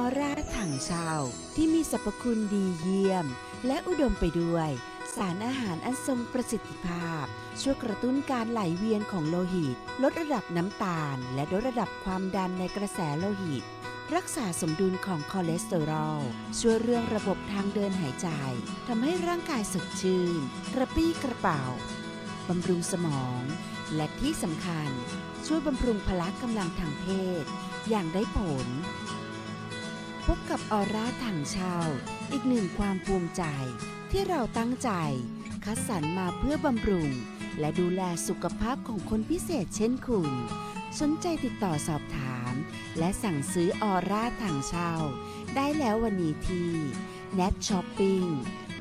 ร่าถังเช่าที่มีสรรพคุณดีเยี่ยมและอุดมไปด้วยสารอาหารอันทรงประสิทธิภาพช่วยกระตุ้นการไหลเวียนของโลหิตลดระดับน้ำตาลและลดระดับความดันในกระแสโลหิตรักษาสมดุลของคอเลสเตอรอลช่วยเรื่องระบบทางเดินหายใจทำให้ร่างกายสดชื่นกระปรี้กระเป๋าบำรุงสมองและที่สำคัญช่วยบำรุงพละกำลังทางเพศอย่างได้ผลพบกับออร่าถังเช่าอีกหนึ่งความภูมิใจที่เราตั้งใจคัดสรรมาเพื่อบำรุงและดูแลสุขภาพของคนพิเศษเช่นคุณสนใจติดต่อสอบถามและสั่งซื้อออร่าถังเช่าได้แล้ววันนี้ที่ Net Shopping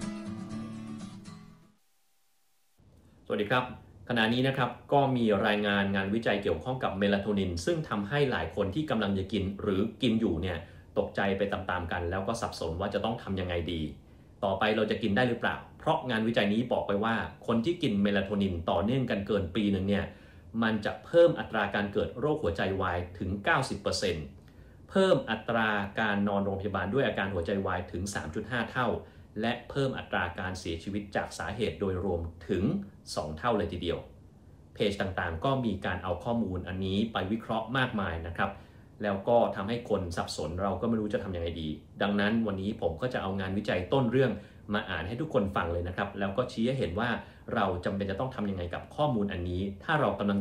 สวัสดีครับขณะนี้นะครับก็มีรายงานวิจัยเกี่ยวข้องกับเมลาโทนินซึ่งทำให้หลายคนที่กำลังจะกินหรือกินอยู่เนี่ยตกใจไปตามๆกันแล้วก็สับสนว่าจะต้องทำยังไงดีต่อไปเราจะกินได้หรือเปล่าเพราะงานวิจัยนี้บอกไปว่าคนที่กินเมลาโทนินต่อเนื่องกันเกินปีหนึ่งเนี่ยมันจะเพิ่มอัตราการเกิดโรคหัวใจวายถึง 90% เพิ่มอัตราการนอนโรงพยาบาลด้วยอาการหัวใจวายถึง 3.5 เท่าและเพิ่มอัตราการเสียชีวิตจากสาเหตุโดยรวมถึง 2 เท่าเลยทีเดียวเพจต่างๆก็มีการเอาข้อมูลอันนี้ไปวิเคราะห์มากมายนะครับแล้วก็ทำให้คนสับสนเราก็ไม่รู้จะทำยังไงดีดังนั้นวันนี้ผมก็จะเอางานวิจัยต้นเรื่องมาอ่านให้ทุกคนฟังเลยนะครับแล้วก็ชี้ให้เห็นว่าเราจำเป็นจะต้องทำยังไงกับข้อมูลอันนี้ถ้าเรากำลัง